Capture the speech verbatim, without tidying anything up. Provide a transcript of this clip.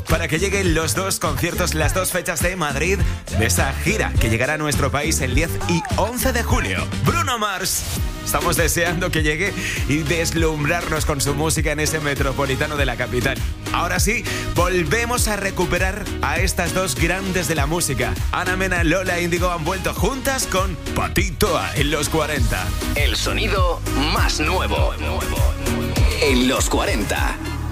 para que lleguen los dos conciertos, las dos fechas de Madrid de esa gira que llegará a nuestro país el diez y once de julio. Bruno Mars. Estamos deseando que llegue y deslumbrarnos con su música en ese metropolitano de la capital. Ahora sí, volvemos a recuperar a estas dos grandes de la música. Ana Mena, Lola Índigo han vuelto juntas con Patito A en los cuarenta. El sonido más nuevo en los cuarenta.